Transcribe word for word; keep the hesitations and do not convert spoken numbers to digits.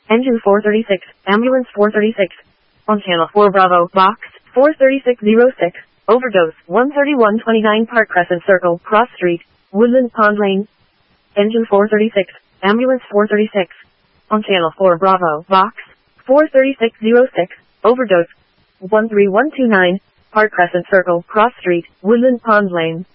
Engine four thirty-six, Ambulance four thirty-six. On Channel four Bravo, Box four thirty-six oh six. Overdose one thirty-one twenty-nine Park Crescent Circle, Cross Street, Woodland Pond Lane. Engine four thirty-six, Ambulance four thirty-six. On Channel four Bravo, Box four thirty-six oh six. Overdose one three one two nine Park Crescent Circle, Cross Street, Woodland Pond Lane.